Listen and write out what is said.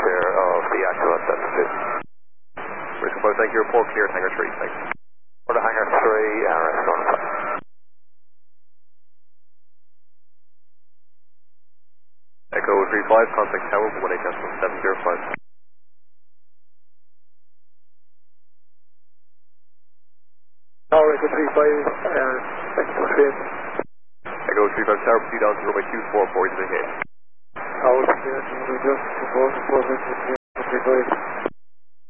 clear of the actual at 72. Briscoe 5, thank you. Report clear at hangar 3, thanks. For the hangar 3, RS 15. Echo 35, contact tower 18.705. Tower Echo 35, Echo 3. Echo 35 tower, proceed down to runway 24 for you to the gate. Tower clear, just 4, 4, 35.